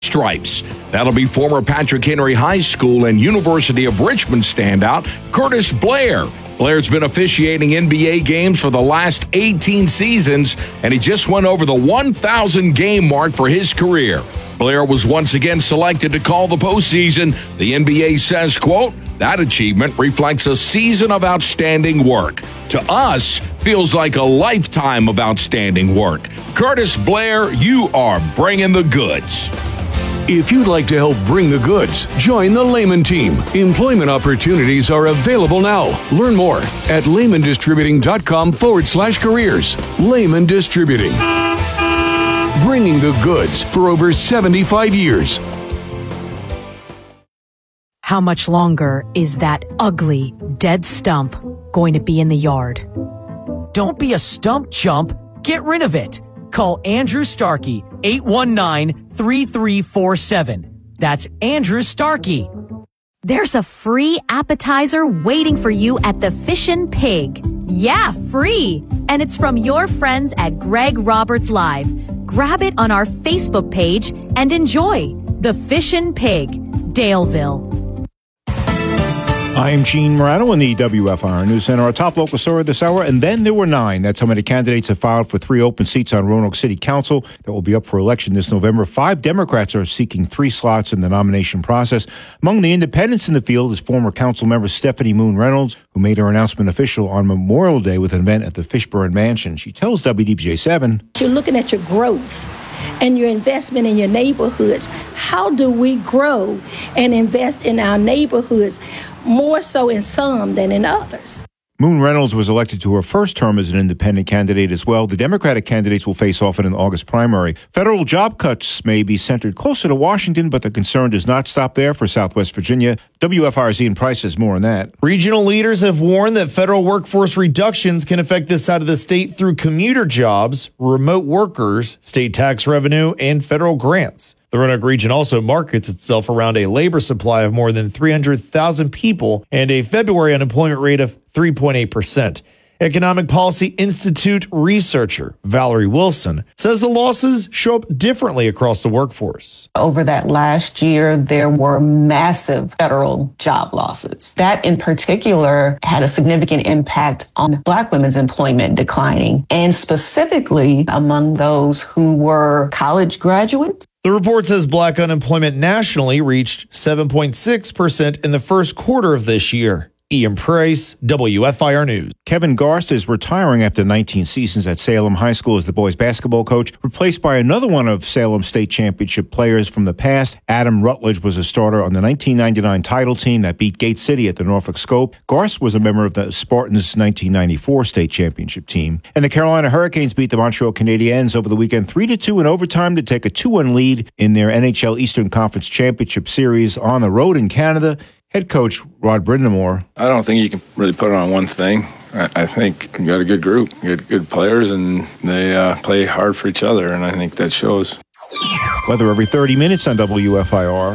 stripes. That'll be former Patrick Henry High School and University of Richmond standout Curtis Blair. Blair's been officiating NBA games for the last 18 seasons, and he just went over the 1,000 game mark for his career. Blair was once again selected to call the postseason. The NBA says, quote, that achievement reflects a season of outstanding work. To us, feels like a lifetime of outstanding work. Curtis Blair, you are bringing the goods. If you'd like to help bring the goods, join the Lehman team. Employment opportunities are available now. Learn more at lehmandistributing.com/careers. Lehman Distributing. Bringing the goods for over 75 years. How much longer is that ugly, dead stump going to be in the yard? Don't be a stump chump. Get rid of it. Call Andrew Starkey, 819-3347. That's Andrew Starkey. There's a free appetizer waiting for you at the Fishin' Pig. Yeah, free. And it's from your friends at Greg Roberts Live. Grab it on our Facebook page and enjoy. The Fishin' Pig, Daleville. I'm Gene Morano in the WFIR News Center. Our top local story this hour, and then there were 9. That's how many candidates have filed for 3 open seats on Roanoke City Council that will be up for election this November. 5 Democrats are seeking 3 slots in the nomination process. Among the independents in the field is former council member Stephanie Moon Reynolds, who made her announcement official on Memorial Day with an event at the Fishburne Mansion. She tells WDBJ7. You're looking at your growth and your investment in your neighborhoods. How do we grow and invest in our neighborhoods more so in some than in others? Moon Reynolds was elected to her first term as an independent candidate as well. The Democratic candidates will face off in an August primary. Federal job cuts may be centered closer to Washington, but the concern does not stop there for Southwest Virginia. WFIR's Ian Price has more on that. Regional leaders have warned that federal workforce reductions can affect this side of the state through commuter jobs, remote workers, state tax revenue, and federal grants. The Roanoke region also markets itself around a labor supply of more than 300,000 people and a February unemployment rate of 3.8%. Economic Policy Institute researcher Valerie Wilson says the losses show up differently across the workforce. Over that last year, there were massive federal job losses. That in particular had a significant impact on Black women's employment declining, and specifically among those who were college graduates. The report says Black unemployment nationally reached 7.6% in the first quarter of this year. Ian Price, WFIR News. Kevin Garst is retiring after 19 seasons at Salem High School as the boys basketball coach, replaced by another one of Salem State Championship players from the past. Adam Rutledge was a starter on the 1999 title team that beat Gate City at the Norfolk Scope. Garst was a member of the Spartans' 1994 State Championship team. And the Carolina Hurricanes beat the Montreal Canadiens over the weekend 3-2 in overtime to take a 2-1 lead in their NHL Eastern Conference Championship Series on the road in Canada. Head coach Rod Brindamore. I don't think you can really put it on one thing. I think we got a good group, good players, and they play hard for each other, and I think that shows. Weather every 30 minutes on WFIR.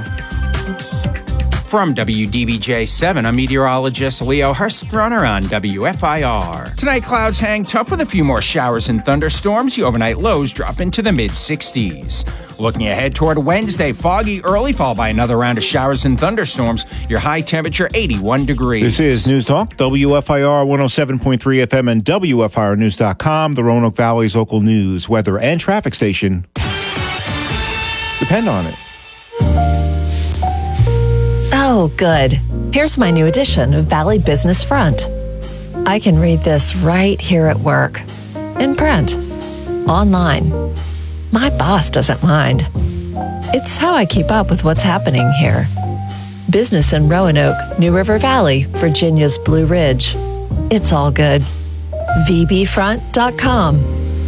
From WDBJ7, I'm meteorologist Leo Hurstrunner on WFIR. Tonight, clouds hang tough with a few more showers and thunderstorms. The overnight lows drop into the mid-60s. Looking ahead toward Wednesday, foggy early, followed by another round of showers and thunderstorms. Your high temperature, 81 degrees. This is News Talk, WFIR 107.3 FM and WFIRnews.com, the Roanoke Valley's local news, weather, and traffic station. Depend on it. Oh, good. Here's my new edition of Valley Business Front. I can read this right here at work, in print, online. My boss doesn't mind. It's how I keep up with what's happening here. Business in Roanoke, New River Valley, Virginia's Blue Ridge. It's all good. VBFront.com.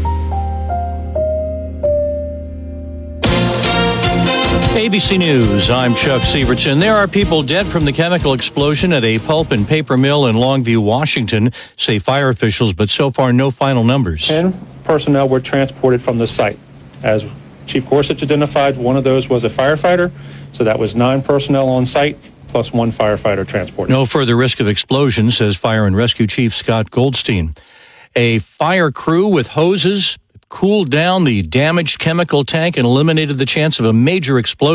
ABC News, I'm Chuck Sievertson. There are people dead from the chemical explosion at a pulp and paper mill in Longview, Washington, say fire officials, but so far no final numbers. 10 personnel were transported from the site. As Chief Gorsuch identified, one of those was a firefighter, so that was 9 personnel on site, plus 1 firefighter transported. No further risk of explosion, says Fire and Rescue Chief Scott Goldstein. A fire crew with hoses cooled down the damaged chemical tank and eliminated the chance of a major explosion.